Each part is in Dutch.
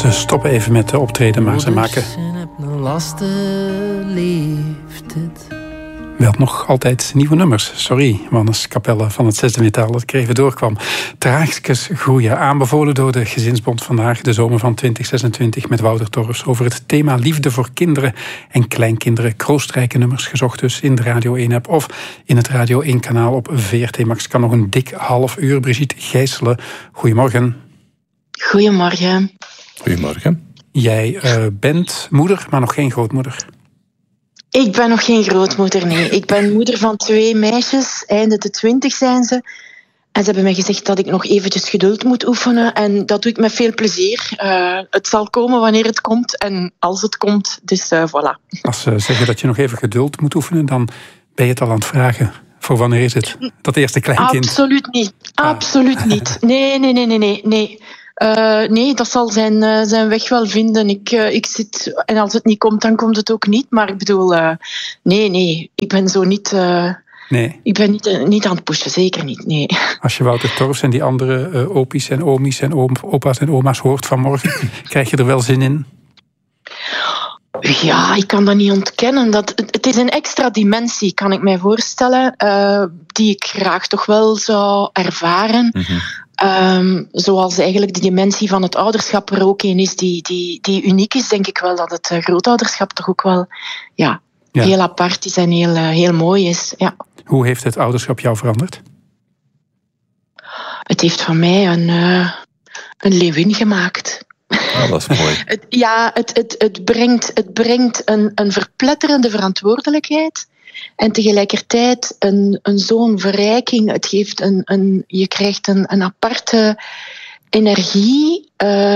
Ze stoppen even met de optreden, maar ze maken wel nog altijd nieuwe nummers. Sorry, Wannes Capelle van het Zesde Metaal dat ik er even doorkwam. Traagjes groeien, aanbevolen door de Gezinsbond vandaag, de zomer van 2026 met Wouter Torfs over het thema liefde voor kinderen en kleinkinderen. Kroostrijke nummers gezocht dus in de Radio 1-app of in het Radio 1-kanaal op VRT Max. Kan nog een dik half uur. Brigitte Gijselen, goedemorgen. Goedemorgen. Goedemorgen. Jij bent moeder, maar nog geen grootmoeder. Ik ben nog geen grootmoeder, nee. Ik ben moeder van 2 meisjes, einde de 20 zijn ze. En ze hebben mij gezegd dat ik nog eventjes geduld moet oefenen. En dat doe ik met veel plezier. Het zal komen wanneer het komt en als het komt. Dus voilà. Als ze zeggen dat je nog even geduld moet oefenen, dan ben je het al aan het vragen. Voor wanneer is het? Dat eerste kleinkind? Absoluut niet. Absoluut niet. Nee. Nee, dat zal zijn weg wel vinden. Ik zit... En als het niet komt, dan komt het ook niet. Maar ik bedoel... Nee. Ik ben zo niet... Nee. Ik ben niet aan het pushen. Zeker niet, nee. Als je Wouter Torfs en die andere opies en omies en opa's en oma's hoort vanmorgen, krijg je er wel zin in? Ja, ik kan dat niet ontkennen. Het is een extra dimensie, kan ik mij voorstellen, die ik graag toch wel zou ervaren. Mm-hmm. Zoals eigenlijk de dimensie van het ouderschap er ook een is die uniek is, denk ik wel dat het grootouderschap toch ook wel heel apart is en heel mooi is. Ja. Hoe heeft het ouderschap jou veranderd? Het heeft van mij een leeuwin gemaakt. Oh, dat is mooi. Het brengt een verpletterende verantwoordelijkheid en tegelijkertijd een zo'n verrijking. Het geeft je krijgt een aparte energie.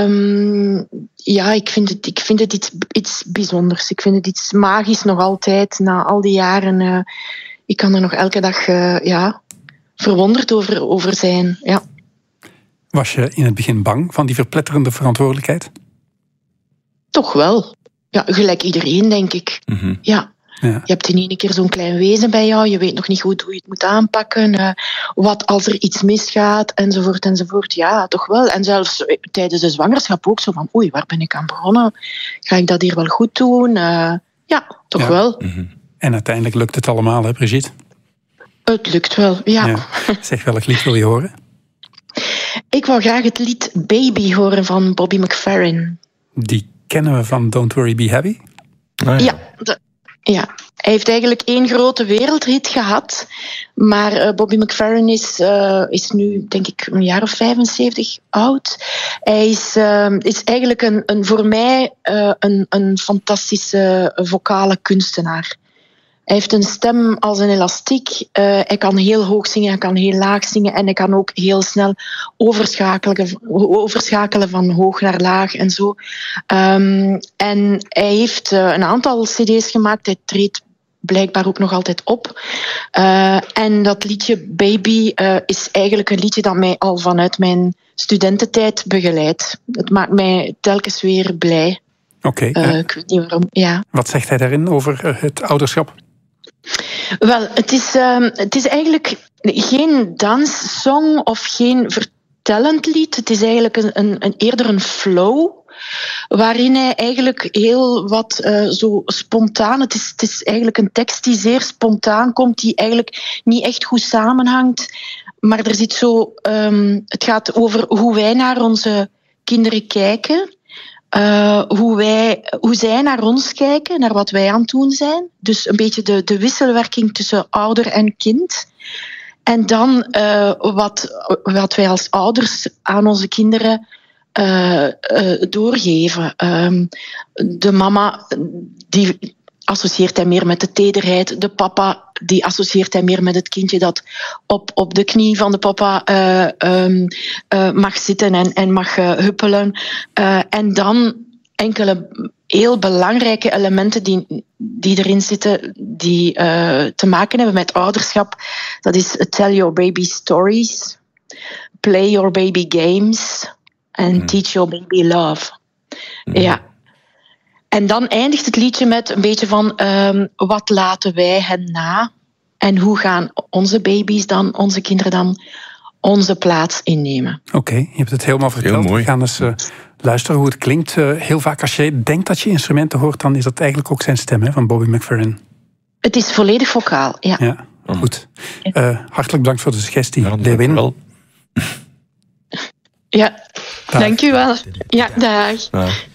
Ik vind het iets bijzonders. Ik vind het iets magisch nog altijd, na al die jaren. Ik kan er nog elke dag verwonderd over zijn. Ja. Was je in het begin bang van die verpletterende verantwoordelijkheid? Toch wel. Ja, gelijk iedereen, denk ik. Mm-hmm. Ja. Je hebt in één keer zo'n klein wezen bij jou. Je weet nog niet goed hoe je het moet aanpakken. Wat als er iets misgaat, enzovoort. Ja, toch wel. En zelfs tijdens de zwangerschap ook zo van... Oei, waar ben ik aan begonnen? Ga ik dat hier wel goed doen? Toch wel. Mm-hmm. En uiteindelijk lukt het allemaal, hè, Brigitte? Het lukt wel, ja. Zeg, welk lied wil je horen? Ik wou graag het lied Baby horen van Bobby McFerrin. Die kennen we van Don't Worry Be Happy? Oh, ja. Hij heeft eigenlijk 1 grote wereldhit gehad. Maar Bobby McFerrin is nu, denk ik, een jaar of 75 oud. Hij is eigenlijk voor mij een fantastische vocale kunstenaar. Hij heeft een stem als een elastiek. Hij kan heel hoog zingen, hij kan heel laag zingen. En hij kan ook heel snel overschakelen van hoog naar laag en zo. En hij heeft een aantal cd's gemaakt. Hij treedt blijkbaar ook nog altijd op. En dat liedje Baby is eigenlijk een liedje dat mij al vanuit mijn studententijd begeleidt. Het maakt mij telkens weer blij. Oké. Ik weet niet waarom. Ja. Wat zegt hij daarin over het ouderschap? Wel, het is eigenlijk geen danssong of geen vertellend lied. Het is eigenlijk eerder een flow, waarin hij eigenlijk heel wat zo spontaan... Het is eigenlijk een tekst die zeer spontaan komt, die eigenlijk niet echt goed samenhangt. Maar er zit zo... het gaat over hoe wij naar onze kinderen kijken... hoe zij naar ons kijken, naar wat wij aan het doen zijn. Dus een beetje de wisselwerking tussen ouder en kind. En dan wat wij als ouders aan onze kinderen doorgeven. De mama, die associeert hij meer met de tederheid. De papa, die associeert hij meer met het kindje dat op de knie van de papa mag zitten en mag huppelen. En dan enkele heel belangrijke elementen die erin zitten, die te maken hebben met ouderschap. Dat is tell your baby stories, play your baby games en teach your baby love. Ja. En dan eindigt het liedje met een beetje van wat laten wij hen na en hoe gaan onze baby's dan, onze kinderen dan, onze plaats innemen. Oké, je hebt het helemaal verteld. Heel mooi. We gaan eens luisteren hoe het klinkt. Heel vaak als je denkt dat je instrumenten hoort, dan is dat eigenlijk ook zijn stem, hè, van Bobby McFerrin. Het is volledig vocaal, ja. Ja, goed. Hartelijk bedankt voor de suggestie, Ja, Lewin. wel. Ja, dank u wel. Ja, dag.